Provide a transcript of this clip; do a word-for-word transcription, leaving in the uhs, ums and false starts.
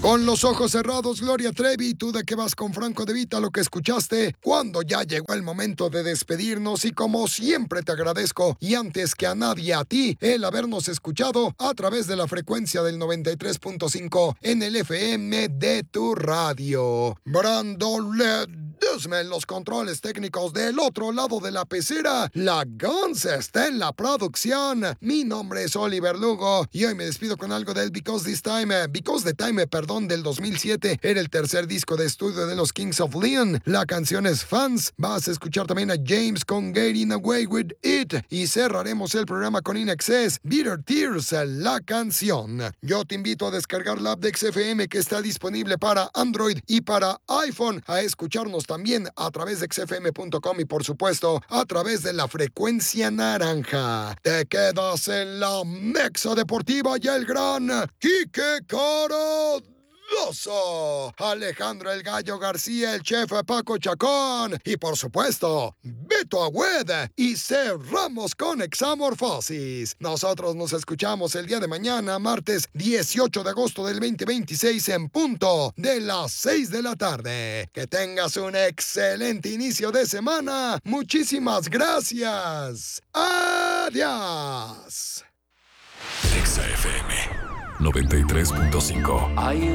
Con los ojos cerrados, Gloria Trevi, ¿tú de qué vas con Franco De Vita? Lo que escuchaste cuando ya llegó el momento de despedirnos y como siempre te agradezco y antes que a nadie a ti el habernos escuchado a través de la frecuencia del noventa y tres punto cinco en el F M de tu radio. Brandon Ledesma en los controles técnicos del otro lado de la pecera. La Guns está en la producción. Mi nombre es Oliver Lugo y hoy me despido con algo del Because This Time, Because the Time, perdón, del dos mil siete. Era el tercer disco de estudio de los Kings of Leon. La canción es Fans. Vas a escuchar también a James con Getting Away With It. Y cerraremos el programa con In Excess, Bitter Tears, la canción. Yo te invito a descargar la app de X F M que está disponible para Android y para iPhone. A escucharnos también a través de x f m punto com y por supuesto a través de la frecuencia naranja. Te quedas en la Mexa Deportiva y el gran Quique Caro. Alejandro El Gallo García, el chef Paco Chacón y por supuesto Beto Agüed, y cerramos con Examorfosis. Nosotros nos escuchamos el día de mañana, martes dieciocho de agosto del veinte veintiséis en punto de las seis de la tarde. Que tengas un excelente inicio de semana. Muchísimas gracias. Adiós. Exa F M noventa y tres punto cinco. Hay